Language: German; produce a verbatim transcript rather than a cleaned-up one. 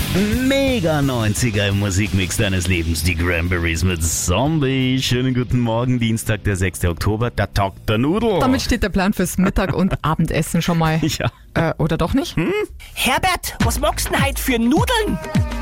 Mega neunziger im Musikmix deines Lebens, die Cranberries mit Zombie. Schönen guten Morgen, Dienstag, der sechster Oktober, der Tag der Nudel. Damit steht der Plan fürs Mittag- und Abendessen schon mal. Ja. Äh, oder doch nicht? Herbert, was magst du denn heute für Nudeln?